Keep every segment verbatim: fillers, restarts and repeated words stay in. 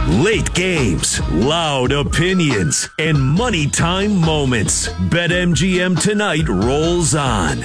Late games, loud opinions, and money time moments. BetMGM Tonight rolls on.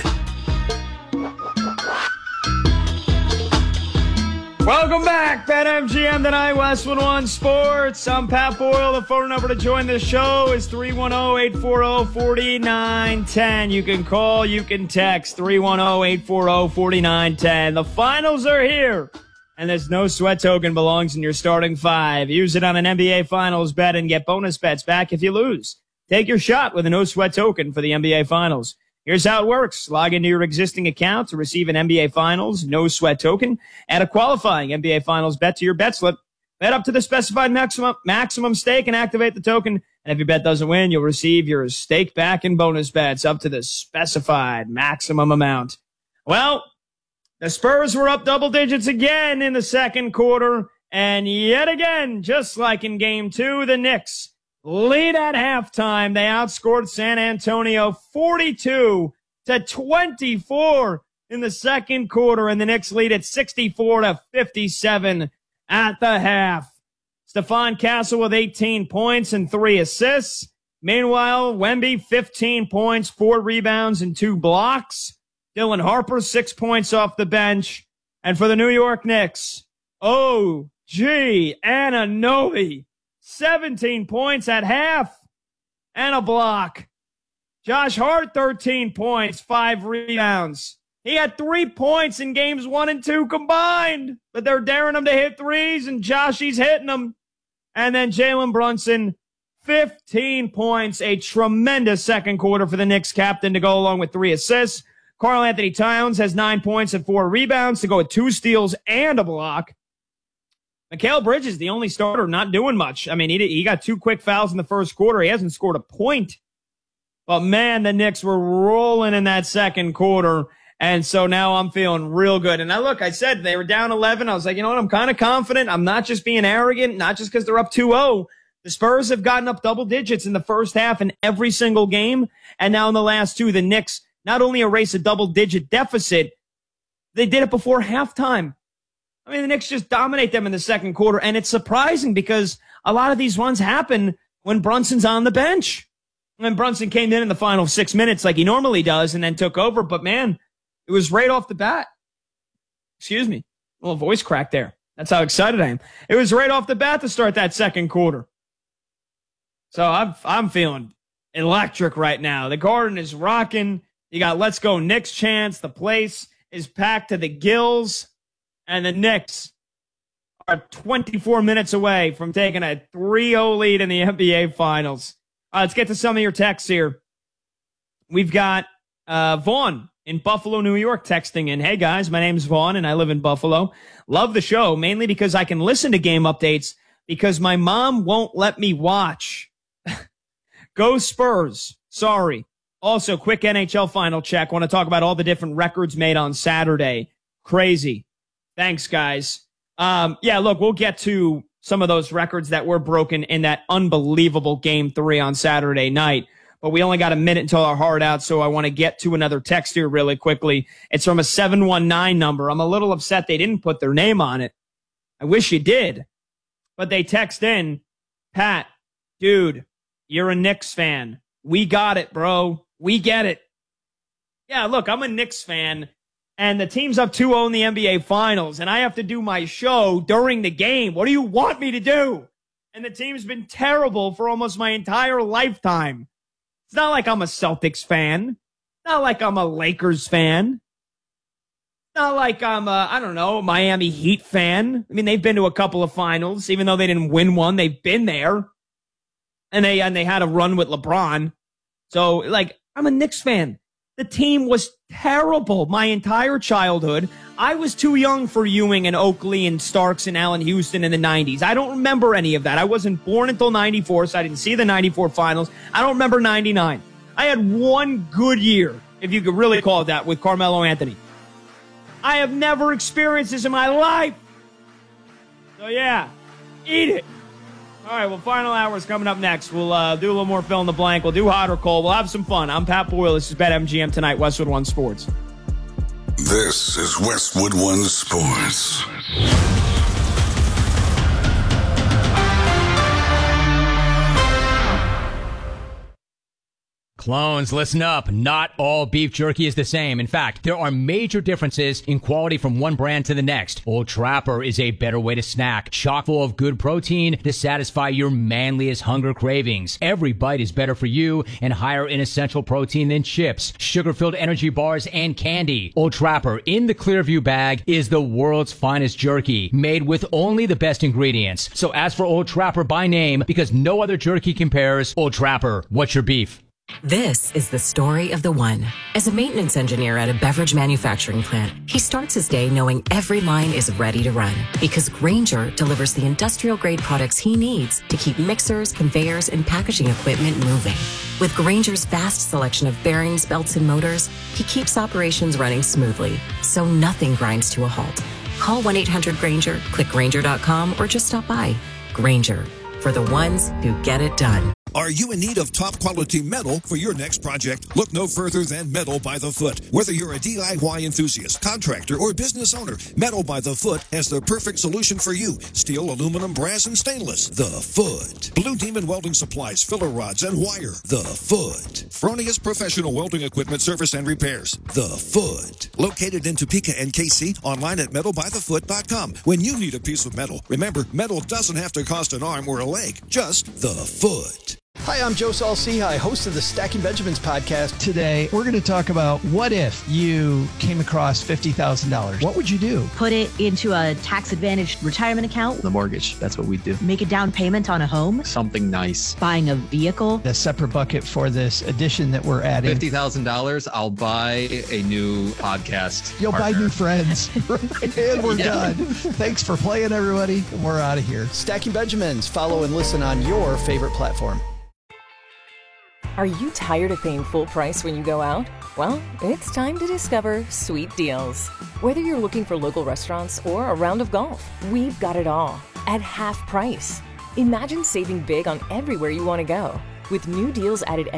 Welcome back, BetMGM Tonight, Westwood One Sports. I'm Pat Boyle. The phone number to join the show is three one zero, eight four zero, four nine one zero. You can call, you can text three one zero, eight four zero, four nine one zero. The finals are here, and there's no sweat token belongs in your starting five. Use it on an N B A Finals bet and get bonus bets back if you lose. Take your shot with a no sweat token for the N B A Finals. Here's how it works. Log into your existing account to receive an N B A Finals no sweat token. Add a qualifying N B A Finals bet to your bet slip. Bet up to the specified maximum maximum stake and activate the token. And if your bet doesn't win, you'll receive your stake back in bonus bets up to the specified maximum amount. Well, the Spurs were up double digits again in the second quarter. And yet again, just like in game two, the Knicks lead at halftime. They outscored San Antonio forty-two to twenty-four in the second quarter, and the Knicks lead at sixty-four to fifty-seven at the half. Stephon Castle with eighteen points and three assists. Meanwhile, Wemby, fifteen points, four rebounds, and two blocks. Dylan Harper, six points off the bench. And for the New York Knicks, O G Anunoby, seventeen points at half and a block. Josh Hart, thirteen points, five rebounds. He had three points in games one and two combined, but they're daring him to hit threes, and Joshy's hitting them. And then Jalen Brunson, fifteen points, a tremendous second quarter for the Knicks captain to go along with three assists. Karl Anthony Towns has nine points and four rebounds to go with two steals and a block. Mikal Bridges, the only starter, not doing much. I mean, he, did, he got two quick fouls in the first quarter. He hasn't scored a point. But, man, the Knicks were rolling in that second quarter. And so now I'm feeling real good. And I look, I said they were down eleven. I was like, you know what? I'm kind of confident. I'm not just being arrogant, not just because they're up two oh. The Spurs have gotten up double digits in the first half in every single game. And now in the last two, the Knicks not only erase a double-digit deficit, they did it before halftime. I mean, the Knicks just dominate them in the second quarter, and it's surprising because a lot of these runs happen when Brunson's on the bench. When Brunson came in in the final six minutes like he normally does and then took over, but man, it was right off the bat. Excuse me, a little voice crack there. That's how excited I am. It was right off the bat to start that second quarter. So I'm, I'm feeling electric right now. The Garden is rocking. You got Let's Go Knicks chants. The place is packed to the gills. And the Knicks are twenty-four minutes away from taking a three oh lead in the N B A Finals. Uh, let's get to some of your texts here. We've got uh, Vaughn in Buffalo, New York, texting in. Hey, guys, my name's Vaughn, and I live in Buffalo. Love the show, mainly because I can listen to game updates because my mom won't let me watch. Go Spurs. Sorry. Also, quick N H L final check. Want to talk about all the different records made on Saturday. Crazy. Thanks, guys. Um, yeah, look, we'll get to some of those records that were broken in that unbelievable game three on Saturday night. But we only got a minute until our hard out, so I want to get to another text here really quickly. It's from a seven one nine number. I'm a little upset they didn't put their name on it. I wish you did. But they text in, Pat, dude, you're a Knicks fan. We got it, bro. We get it. Yeah, look, I'm a Knicks fan. And the team's up two oh in the N B A Finals, and I have to do my show during the game. What do you want me to do? And the team's been terrible for almost my entire lifetime. It's not like I'm a Celtics fan. It's not like I'm a Lakers fan. It's not like I'm a, I don't know, Miami Heat fan. I mean, they've been to a couple of finals. Even though they didn't win one, they've been there. And they, and they had a run with LeBron. So, like, I'm a Knicks fan. The team was terrible my entire childhood. I was too young for Ewing and Oakley and Starks and Allen Houston in the nineties. I don't remember any of that. I wasn't born until ninety-four, so I didn't see the ninety-four finals. I don't remember ninety-nine. I had one good year, if you could really call it that, with Carmelo Anthony. I have never experienced this in my life. So, yeah, eat it. All right, well, final hour is coming up next. We'll uh, do a little more fill in the blank. We'll do hot or cold. We'll have some fun. I'm Pat Boyle. This is BetMGM Tonight, Westwood One Sports. This is Westwood One Sports. Clones, listen up. Not all beef jerky is the same. In fact, there are major differences in quality from one brand to the next. Old Trapper is a better way to snack, chock full of good protein to satisfy your manliest hunger cravings. Every bite is better for you and higher in essential protein than chips, sugar-filled energy bars, and candy. Old Trapper in the Clearview bag is the world's finest jerky, made with only the best ingredients. So ask for Old Trapper by name because no other jerky compares. Old Trapper, what's your beef? This is the story of the one. As a maintenance engineer at a beverage manufacturing plant, he starts his day knowing every line is ready to run because Grainger delivers the industrial-grade products he needs to keep mixers, conveyors, and packaging equipment moving. With Grainger's vast selection of bearings, belts, and motors, he keeps operations running smoothly, so nothing grinds to a halt. Call one eight hundred Grainger, click Grainger dot com, or just stop by. Grainger, for the ones who get it done. Are you in need of top-quality metal for your next project? Look no further than Metal by the Foot. Whether you're a D I Y enthusiast, contractor, or business owner, Metal by the Foot has the perfect solution for you. Steel, aluminum, brass, and stainless. The Foot. Blue Demon Welding Supplies, filler rods, and wire. The Foot. Fronius Professional Welding Equipment Service and Repairs. The Foot. Located in Topeka and K C, online at metal by the foot dot com. When you need a piece of metal, remember, metal doesn't have to cost an arm or a leg. Just the Foot. Hi, I'm Joe Saul-Sehy, host of the Stacking Benjamins podcast. Today, we're going to talk about what if you came across fifty thousand dollars. What would you do? Put it into a tax-advantaged retirement account. The mortgage, that's what we do. Make a down payment on a home. Something nice. Buying a vehicle. A separate bucket for this addition that we're adding. fifty thousand dollars, I'll buy a new podcast You'll partner. buy new friends. And we're Yeah. done. Thanks for playing, everybody. We're out of here. Stacking Benjamins. Follow and listen on your favorite platform. Are you tired of paying full price when you go out? Well, it's time to discover Sweet Deals. Whether you're looking for local restaurants or a round of golf, we've got it all at half price. Imagine saving big on everywhere you want to go with new deals added